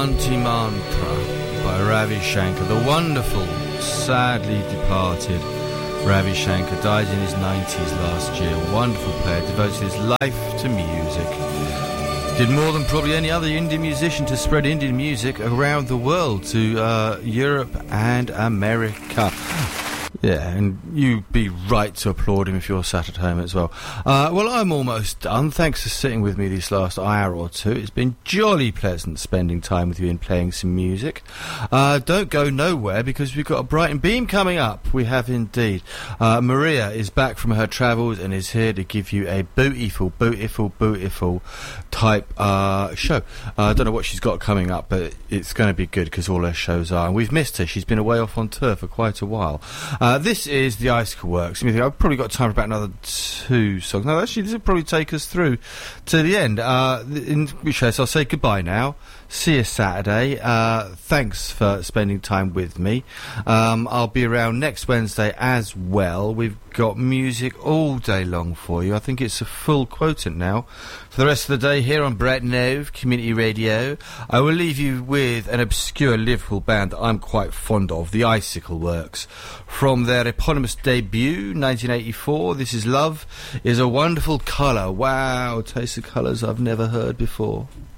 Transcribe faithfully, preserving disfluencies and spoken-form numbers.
Shanti Mantra by Ravi Shankar. The wonderful, sadly departed Ravi Shankar died in his nineties last year. Wonderful player, devoted his life to music. Did more than probably any other Indian musician to spread Indian music around the world, to uh, Europe and America. Yeah, and you'd be right to applaud him if you're sat at home as well. Uh, well, I'm almost done. Thanks for sitting with me this last hour or two. It's been jolly pleasant spending time with you and playing some music. Uh, don't go nowhere, because we've got a Brighton Beam coming up. We have indeed. Uh, Maria is back from her travels and is here to give you a beautiful, beautiful, beautiful type uh, show. Uh, I don't know what she's got coming up, but it's going to be good, because all her shows are. And we've missed her. She's been away off on tour for quite a while. Uh, this is the Icicle Works. I mean, I've probably got time for about another two songs. No, actually, this will probably take us through to the end. Uh, in which case, I'll say goodbye now. See you Saturday. Uh, thanks for spending time with me. Um, I'll be around next Wednesday as well. We've got music all day long for you. I think it's a full quotient now for the rest of the day here on Brighton Hove Community Radio. I will leave you with an obscure Liverpool band that I'm quite fond of, the Icicle Works. From their eponymous debut, nineteen eighty-four, This Is Love, is a wonderful colour. Wow, taste of colours I've never heard before.